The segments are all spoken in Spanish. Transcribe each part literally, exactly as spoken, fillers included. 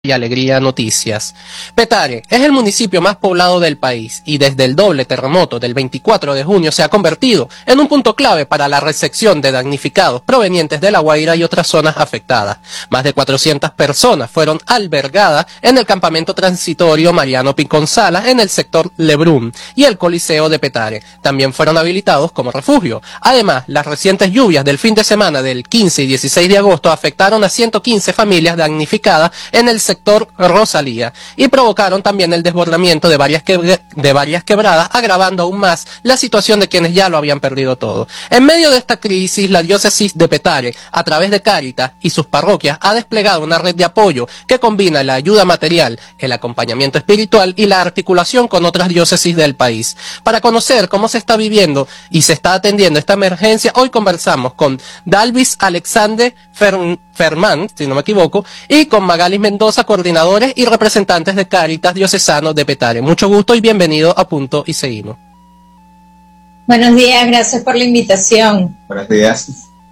y alegría noticias. Petare es el municipio más poblado del país y desde el doble terremoto del veinticuatro de junio se ha convertido en un punto clave para la recepción de damnificados provenientes de La Guaira y otras zonas afectadas. Más de cuatrocientas personas fueron albergadas en el campamento transitorio Mariano Piconzala en el sector Lebrun y el Coliseo de Petare. También fueron habilitados como refugio. Además, las recientes lluvias del fin de semana del quince y dieciséis de agosto afectaron a ciento quince familias damnificadas en el sector Rosalía y provocaron también el desbordamiento de varias, que, de varias quebradas, agravando aún más la situación de quienes ya lo habían perdido todo. En medio de esta crisis, la diócesis de Petare, a través de Cáritas y sus parroquias, ha desplegado una red de apoyo que combina la ayuda material, el acompañamiento espiritual y la articulación con otras diócesis del país. Para conocer cómo se está viviendo y se está atendiendo esta emergencia, hoy conversamos con Dalvis Alexander Fer Fermán, si no me equivoco, y con Magali Mendoza, coordinadores y representantes de Cáritas Diocesano de Petare. Mucho gusto y bienvenido a Punto y Seguimos. Buenos días, gracias por la invitación. Buenos días.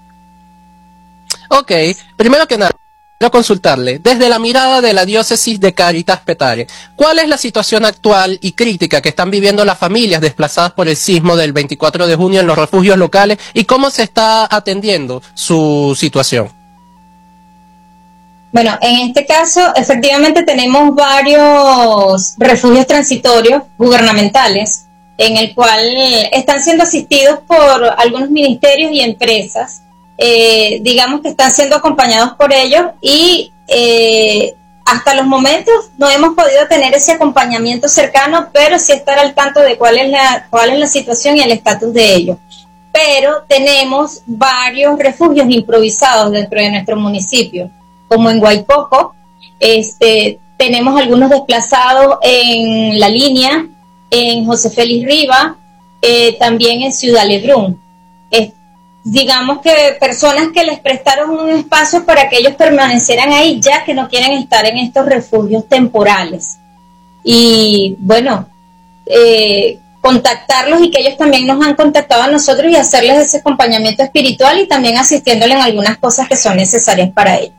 Ok, primero que nada, quiero consultarle, desde la mirada de la diócesis de Cáritas Petare, ¿cuál es la situación actual y crítica que están viviendo las familias desplazadas por el sismo del veinticuatro de junio en los refugios locales y cómo se está atendiendo su situación? Bueno, en este caso, efectivamente tenemos varios refugios transitorios gubernamentales en el cual están siendo asistidos por algunos ministerios y empresas, eh, digamos que están siendo acompañados por ellos y eh, hasta los momentos no hemos podido tener ese acompañamiento cercano, pero sí estar al tanto de cuál es la, cuál es la situación y el estatus de ellos. Pero tenemos varios refugios improvisados dentro de nuestro municipio, como en Guaypoco, este, tenemos algunos desplazados en La Línea, en José Félix Riva, eh, también en Ciudad Lebrun. Eh, digamos que personas que les prestaron un espacio para que ellos permanecieran ahí, ya que no quieren estar en estos refugios temporales. Y bueno, eh, contactarlos y que ellos también nos han contactado a nosotros y hacerles ese acompañamiento espiritual y también asistiéndole en algunas cosas que son necesarias para ellos.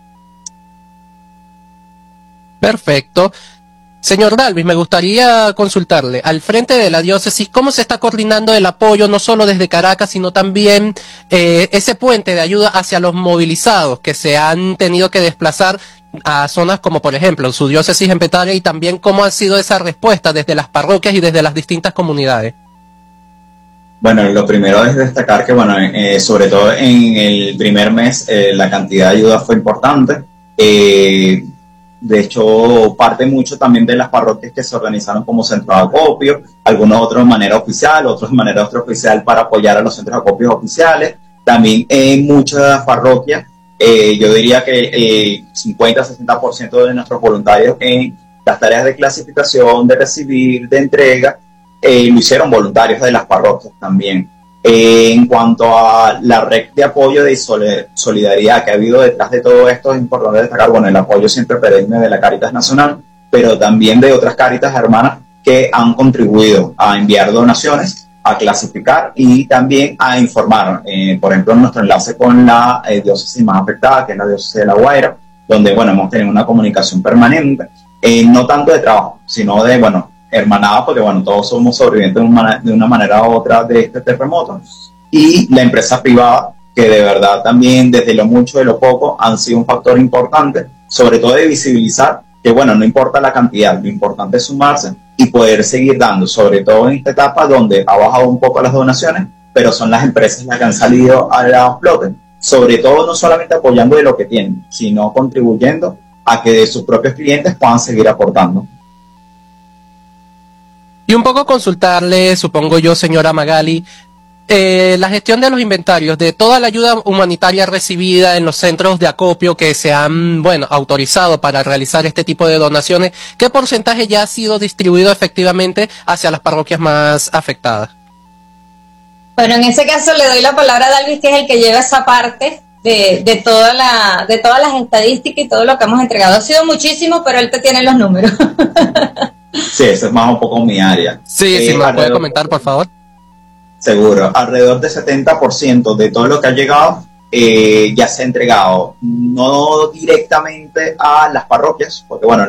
Perfecto. Señor Dalvis, me gustaría consultarle, al frente de la diócesis, ¿cómo se está coordinando el apoyo, no solo desde Caracas, sino también eh, ese puente de ayuda hacia los movilizados que se han tenido que desplazar a zonas como, por ejemplo, su diócesis en Petare, y también cómo ha sido esa respuesta desde las parroquias y desde las distintas comunidades? Bueno, lo primero es destacar que, bueno, eh, sobre todo en el primer mes, eh, la cantidad de ayuda fue importante. Eh, De hecho, parte mucho también de las parroquias que se organizaron como centros de acopio, algunos otros de manera oficial, otros de manera extraoficial para apoyar a los centros de acopio oficiales. También en muchas parroquias, eh, yo diría que eh, cincuenta a sesenta por ciento de nuestros voluntarios en las tareas de clasificación, de recibir, de entrega, eh, lo hicieron voluntarios de las parroquias también. Eh, en cuanto a la red de apoyo y solidaridad que ha habido detrás de todo esto, es importante destacar, bueno, el apoyo siempre perenne de la Cáritas Nacional, pero también de otras Cáritas hermanas que han contribuido a enviar donaciones, a clasificar y también a informar. Eh, por ejemplo, nuestro enlace con la eh, diócesis más afectada, que es la diócesis de La Guaira, donde, bueno, hemos tenido una comunicación permanente, eh, no tanto de trabajo, sino de, bueno, hermanadas, porque bueno, todos somos sobrevivientes de una, de una manera u otra de este terremoto, y la empresa privada, que de verdad también desde lo mucho y lo poco han sido un factor importante, sobre todo de visibilizar que bueno, no importa la cantidad, lo importante es sumarse y poder seguir dando, sobre todo en esta etapa donde ha bajado un poco las donaciones, pero son las empresas las que han salido a la flote, sobre todo no solamente apoyando de lo que tienen, sino contribuyendo a que de sus propios clientes puedan seguir aportando. Y un poco consultarle, supongo yo, señora Magali, eh, la gestión de los inventarios, de toda la ayuda humanitaria recibida en los centros de acopio que se han, bueno, autorizado para realizar este tipo de donaciones, ¿qué porcentaje ya ha sido distribuido efectivamente hacia las parroquias más afectadas? Bueno, en ese caso le doy la palabra a Dalvis, que es el que lleva esa parte de, de, toda la, de todas las estadísticas y todo lo que hemos entregado. Ha sido muchísimo, pero él te tiene los números. Sí, eso es más un poco mi área. Sí, eh, sí, ¿me puede comentar, por favor? Seguro. Alrededor del setenta por ciento de todo lo que ha llegado eh, ya se ha entregado no directamente a las parroquias, porque bueno,